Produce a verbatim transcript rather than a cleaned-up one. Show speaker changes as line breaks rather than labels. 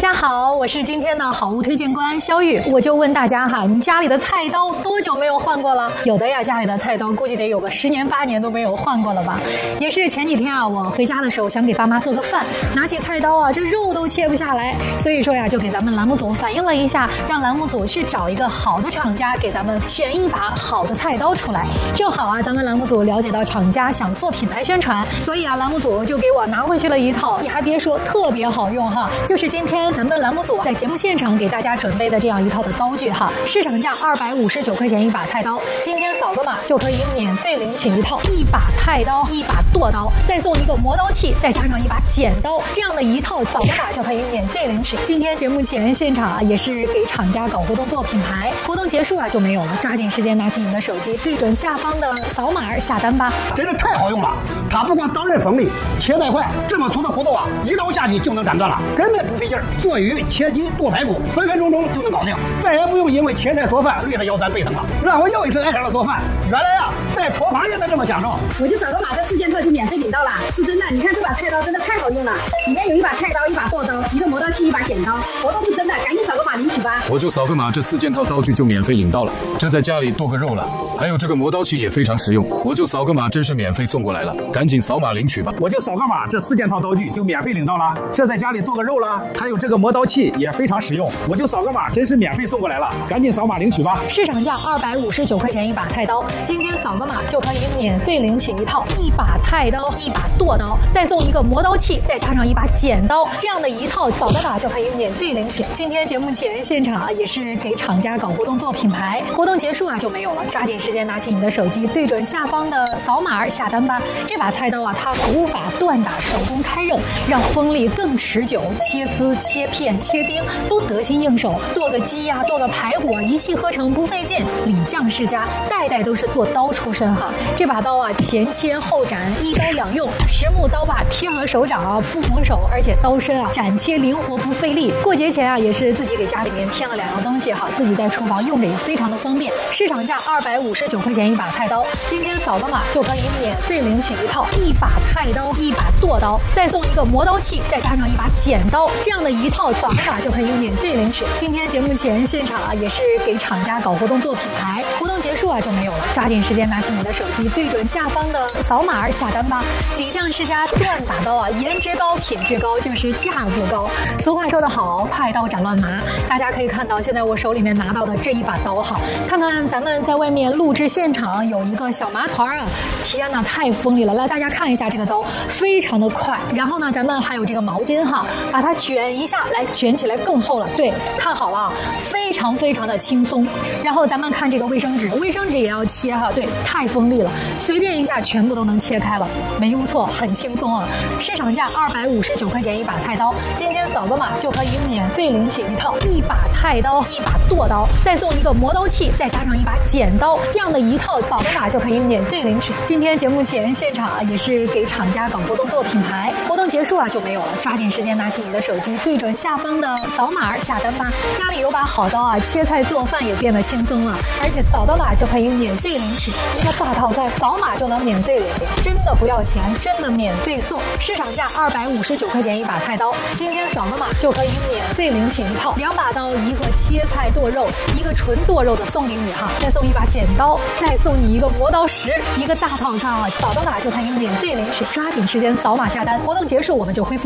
家好，我是今天的好物推荐官肖玉。我就问大家哈，你家里的菜刀多久没有换过了？有的呀，家里的菜刀估计得有个十年八年都没有换过了吧。也是前几天啊，我回家的时候想给爸妈做个饭，拿起菜刀啊，这肉都切不下来，所以说呀，就给咱们栏目组反映了一下，让栏目组去找一个好的厂家给咱们选一把好的菜刀出来。正好啊，咱们栏目组了解到厂家想做品牌宣传，所以啊，栏目组就给我拿回去了一套，你还别说，特别好用哈，就是今天咱们栏目组在节目现场给大家准备的这样一套的刀具哈，市场价二百五十九块钱一把菜刀，今天扫个码就可以免费领取一套，一把菜刀，一把剁刀，再送一个磨刀器，再加上一把剪刀，这样的一套扫个码就可以免费领取。今天节目前现场啊，也是给厂家搞活动做品牌，活动结束啊就没有了，抓紧时间拿起你的手机，对准下方的扫码下单吧。
真是太好用了，它不光刀刃锋利，切带快，这么粗的骨头啊，一刀下去就能斩断了，根本不费劲儿。做鱼、切鸡、剁排骨，分分钟钟就能搞定，再也不用因为切菜做饭累得腰酸背疼了，让我又一次爱上了做饭。原来啊，在厨房也能这么享受。
我就扫个码，这四件套就免费领到了，是真的。你看这把菜刀真的太好用了，里面有一把菜刀、一把剁刀、一个磨刀器、一把剪刀，活动是真的，赶紧扫个码领取吧。
我就扫个码，这四件套刀具就免费领到了。这在家里剁个肉了，还有这个磨刀器也非常实用，我就扫个码，真是免费送过来了，赶紧扫码领取吧。
我就扫个码，这四件套刀具就免费领到了。这在家里剁个肉了，还有这个磨刀器也非常实用，我就扫个码，真是免费送过来了，赶紧扫码领取吧。
市场价二百五十九块钱一把菜刀，今天扫个码就可以免费领取一套，一把菜刀，一把剁刀，再送一个磨刀器，再加上一把剪刀，这样的一套扫个码就可以免费领取。今天节目前现场啊，也是给厂家搞活动做品牌，活动结束啊就没有了，抓紧时间拿起你的手机，对准下方的扫码下单吧。这把菜刀啊，它古法锻打，手工开刃，让锋利更持久，切丝、切片、切丁都得心应手，剁个鸡呀、啊，剁个排骨啊，一气呵成不费劲。李将世家代代都是做刀出身哈，这把刀啊，前切后斩，一刀两用，实木刀把贴合手掌啊，不缝手，而且刀身啊斩切灵活不费力。过节前啊，也是自己给家里面添了两样东西哈，自己在厨房用着也非常的方便。市场价二百五十九块钱一把菜刀，今天扫个码就可以免费领取一套，一把菜刀，一把剁刀，再送一个磨刀器，再加上一把剪刀，这样的一套扫个码就可以免费领取。今天节目前现场啊，也是给厂家搞活动做品牌，活动结束啊就没有了，抓紧时间拿起你的手机，对准下方的扫码下单吧。李将世家锻打刀啊，颜值高，品质高，就是价格高。俗话说得好，快刀斩乱麻。大家可以看到，现在我手里面拿到的这一把刀哈，看看咱们在外面录制现场有一个小麻团啊，天哪，太锋利了！来，大家看一下这个刀，非常的快。然后呢，咱们还有这个毛巾哈，把它卷一下，来卷起来更厚了。对，看好了啊，非常非常的轻松。然后咱们看这个卫生纸，卫生纸也要切哈，对，太锋利了，随便一下全部都能切开了，没误错，很轻松啊。市场价二百五十九块钱一把菜刀，今天扫个码就可以免费领取一套，一把菜刀，一把剁刀，再送一个磨刀器，再加上一把剪刀，这样的一套扫个码就可以免费领取。今天节目前现场啊，也是给厂家搞活动做品牌，活动结束啊就没有了，抓紧时间拿起你的手机，对准下方的扫码下单吧。家里有把好刀啊，切菜做饭也变得轻松了，而且扫到哪就可以免费领取一个大套餐，扫码就能免费领，真的不要钱，真的免费送。市场价二百五十九块钱一把菜刀，今天扫个码就可以免费领取一套，两把刀，一个切菜剁肉，一个纯剁肉的送给你哈，再送一把剪刀，再送你一个磨刀石，一个大套餐啊，扫到哪就可以免费领取，抓紧时间扫码下单，活动结束我们就恢复。